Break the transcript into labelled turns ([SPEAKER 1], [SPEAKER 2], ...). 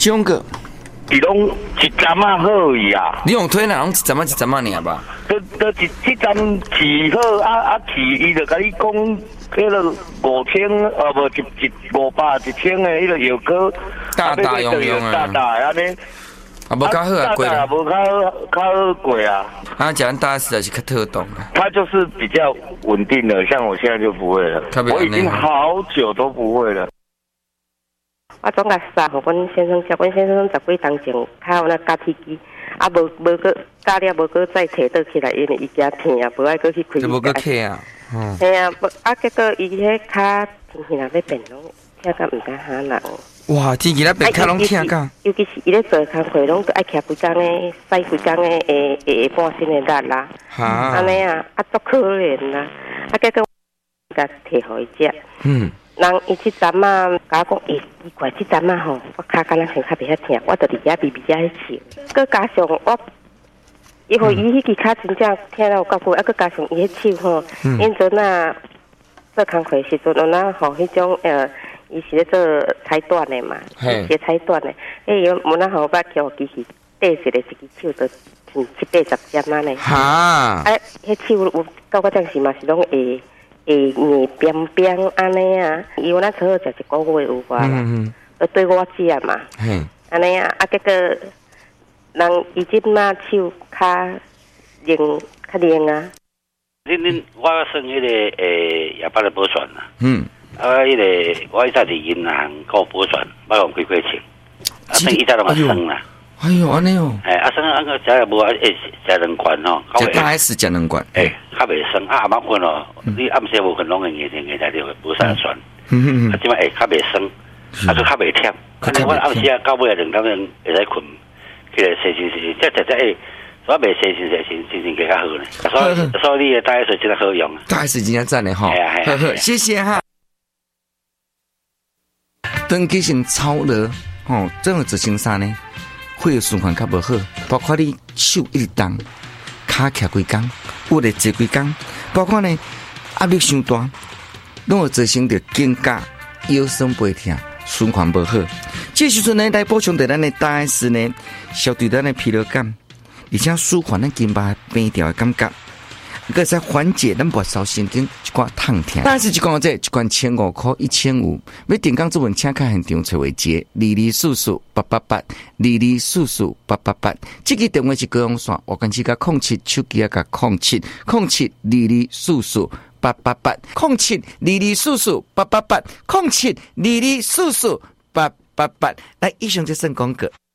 [SPEAKER 1] 种个，
[SPEAKER 2] 伊拢一针啊好伊啊。
[SPEAKER 1] 你用推哪拢一针啊尔吧？
[SPEAKER 2] 都一针起好起伊就甲你讲，迄个5000无一500、1000的迄个药膏，
[SPEAKER 1] 大用用啊，
[SPEAKER 2] 大安尼。
[SPEAKER 1] 啊，无较好啊，贵
[SPEAKER 2] 啊，无较好贵啊。
[SPEAKER 1] 啊，讲大实在是较特懂的。
[SPEAKER 2] 它就是比较稳定的，像我现在就不会了。我已经好久都不会了。
[SPEAKER 3] 我总甲杀，互阮先生接，阮先生10几当前较有那加体机，啊无个加了无个再摕倒起来，因为伊惊疼啊，无爱搁去开。
[SPEAKER 1] 就无个客啊。
[SPEAKER 3] 嘿啊，啊结果伊迄骹天气若要变拢，听甲毋敢喊人。
[SPEAKER 1] 哇，天气若变较拢听甲。
[SPEAKER 3] 尤其是伊咧做工课，拢爱徛规工诶，晒规工诶，下半身诶力啦。
[SPEAKER 1] 哈。
[SPEAKER 3] 安尼啊，啊足可怜啦，啊结果甲摕互伊食。人伊即阵啊，甲我讲，奇怪，即阵啊吼，我骹敢若像较袂遐疼，我著伫遐微微遐笑。佮加上我，伊互伊迄支骹真正听了有够久，啊，佮加上伊迄手吼，因阵啊做工课时阵，有哪吼迄种伊是咧做裁断的嘛，是裁断的，伊有哪吼捌叫机器缀一个一支手著70-80针安尼。
[SPEAKER 1] 哈。
[SPEAKER 3] 啊，迄手有到我阵时嘛是拢会硬扁扁安尼啊，伊有哪初好食一个月有我啦，对我食嘛，安尼啊，啊结果人伊即马手较灵啊。
[SPEAKER 4] 恁我算迄个夜班的保全啦，迄个我在伫银行搞保全，我用几块钱，啊，等伊才拢算啦。
[SPEAKER 1] 哎呦，安尼哦。
[SPEAKER 4] 算啊，个食也无食2罐吼。
[SPEAKER 1] 食大 S 食2罐。
[SPEAKER 4] 较袂酸啊，麻烦咯。你暗时无困拢会硬在着无啥酸。啊，即摆较袂酸，啊，佮较袂忝。我暗时啊到尾2点钟会使困，起来洗洗，即所以袂洗洗，心情更较好呢。所以你的大 S 真好用。
[SPEAKER 1] 大 S 真正赞的吼。谢谢哈。长期性操劳吼，整个执行上呢，血液循环较无好，包括你手一直动，骹徛几工，骨力坐几工，包括呢压力伤大，拢会造成着肩胛腰酸背痛，循环无好。这时阵呢，来补充着咱的大 S 呢，消除咱的疲劳感，而且舒缓咱筋脉平调的感觉。个在缓解咱末梢神经一寡痛痛，但是一罐这一罐1500块1500，要订购这份请看现场找为节224488822288，这个电话是高雄线，我跟这个07手机啊个072244888807224488880722448888。来，以上就算广告。